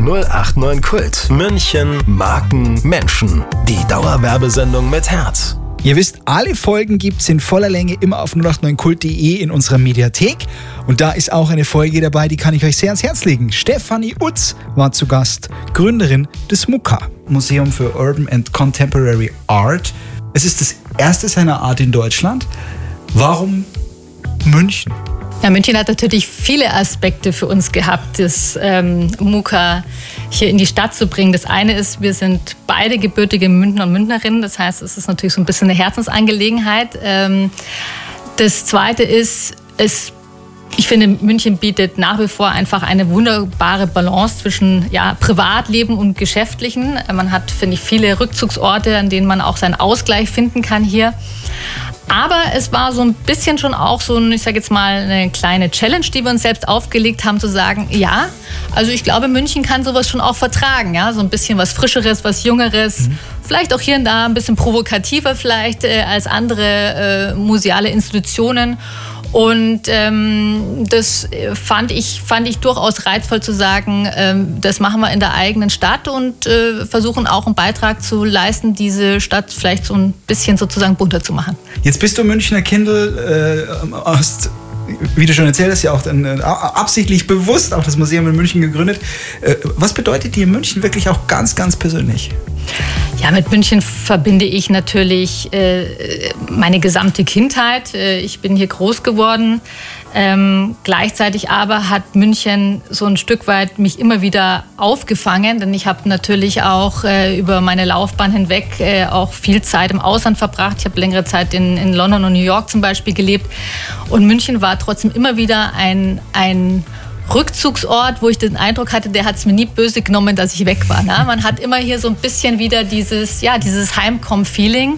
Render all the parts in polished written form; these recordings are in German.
089 Kult. München, Marken, Menschen. Die Dauerwerbesendung mit Herz. Ihr wisst, alle Folgen gibt's in voller Länge immer auf 089kult.de in unserer Mediathek. Und da ist auch eine Folge dabei, die kann ich euch sehr ans Herz legen. Stefanie Utz war zu Gast, Gründerin des MUCA, Museum für Urban and Contemporary Art. Es ist das erste seiner Art in Deutschland. Warum München? Ja, München hat natürlich viele Aspekte für uns gehabt, das MUCA hier in die Stadt zu bringen. Das eine ist, wir sind beide gebürtige Münchner und Münchnerinnen. Das heißt, es ist natürlich so ein bisschen eine Herzensangelegenheit. Das zweite ist, ich finde, München bietet nach wie vor einfach eine wunderbare Balance zwischen Privatleben und Geschäftlichen. Man hat, finde ich, viele Rückzugsorte, an denen man auch seinen Ausgleich finden kann hier. Aber es war so ein bisschen schon auch so ich sage jetzt mal, eine kleine Challenge, die wir uns selbst aufgelegt haben, zu sagen, ja, also ich glaube, München kann sowas schon auch vertragen, ja, so ein bisschen was Frischeres, was Jungeres, vielleicht auch hier und da ein bisschen provokativer vielleicht als andere museale Institutionen. Und das fand ich durchaus reizvoll zu sagen, das machen wir in der eigenen Stadt und versuchen auch einen Beitrag zu leisten, diese Stadt vielleicht so ein bisschen sozusagen bunter zu machen. Jetzt bist du Münchner Kindl, hast, wie du schon erzählt hast, ja auch dann absichtlich bewusst auch das Museum in München gegründet. Was bedeutet dir München wirklich auch ganz, ganz persönlich? Ja, mit München verbinde ich natürlich meine gesamte Kindheit. Ich bin hier groß geworden. Gleichzeitig aber hat München so ein Stück weit mich immer wieder aufgefangen, denn ich habe natürlich auch über meine Laufbahn hinweg auch viel Zeit im Ausland verbracht. Ich habe längere Zeit in London und New York zum Beispiel gelebt und München war trotzdem immer wieder ein Rückzugsort, wo ich den Eindruck hatte, der hat es mir nie böse genommen, dass ich weg war. Ne? Man hat immer hier so ein bisschen wieder dieses Heimkommen-Feeling.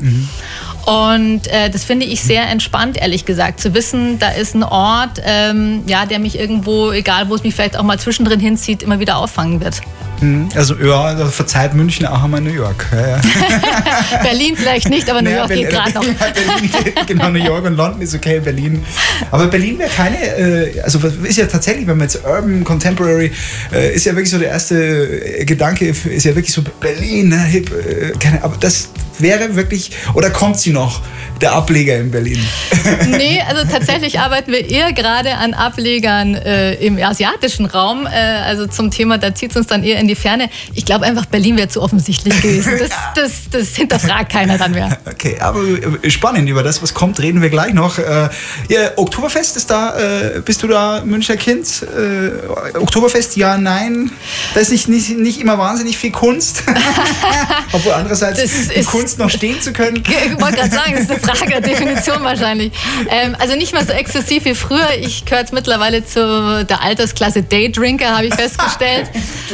Und das finde ich sehr entspannt, ehrlich gesagt, zu wissen, da ist ein Ort, der mich irgendwo, egal wo es mich vielleicht auch mal zwischendrin hinzieht, immer wieder auffangen wird. Also ja, da verzeiht München auch einmal New York. Ja. Berlin vielleicht nicht, aber New York geht gerade noch. Genau, New York und London ist okay, Berlin. Aber Berlin wäre keine, also ist ja tatsächlich, wenn man jetzt Urban, Contemporary, ist ja wirklich so der erste Gedanke, ist ja wirklich so Berlin, ne, hip, aber das wäre wirklich, oder kommt sie noch, der Ableger in Berlin? Nee, also tatsächlich arbeiten wir eher gerade an Ablegern im asiatischen Raum, also zum Thema, da zieht es uns dann eher in die Ferne. Ich glaube einfach, Berlin wäre zu offensichtlich gewesen. Das hinterfragt keiner dann mehr. Okay, aber spannend, über das, was kommt, reden wir gleich noch. Oktoberfest ist da, bist du da Münchner Kind? Oktoberfest, ja, nein. Da ist nicht immer wahnsinnig viel Kunst. Obwohl andererseits die Kunst noch stehen zu können. Ich wollte gerade sagen, das ist eine Frage der Definition wahrscheinlich. Also nicht mehr so exzessiv wie früher. Ich gehöre jetzt mittlerweile zu der Altersklasse Daydrinker, habe ich festgestellt.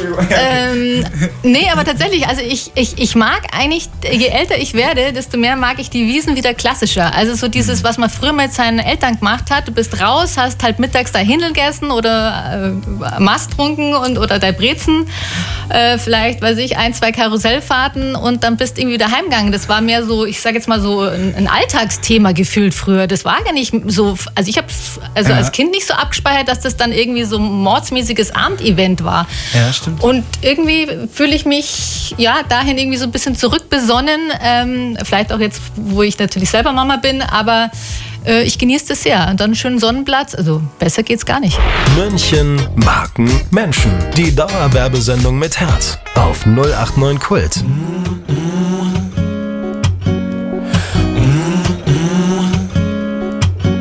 Nee, aber tatsächlich, also ich mag eigentlich, je älter ich werde, desto mehr mag ich die Wiesen wieder klassischer. Also so dieses, was man früher mit seinen Eltern gemacht hat, du bist raus, hast halt mittags da Hindel gegessen oder Mast trunken oder dein Brezen, vielleicht, weiß ich, 1, 2 Karussellfahrten und dann bist du irgendwie wieder heimgegangen. Das war mehr so, ich sage jetzt mal so ein Alltagsthema gefühlt früher. Das war gar nicht so, also ich habe als Kind nicht so abgespeichert, dass das dann irgendwie so ein mordsmäßiges Abendevent war. Ja, stimmt. Und irgendwie fühle ich mich dahin irgendwie so ein bisschen zurückbesonnen. Vielleicht auch jetzt, wo ich natürlich selber Mama bin, aber ich genieße das sehr. Und dann einen schönen Sonnenplatz, also besser geht's gar nicht. München, Marken, Menschen. Die Dauerwerbesendung mit Herz auf 089 Kult.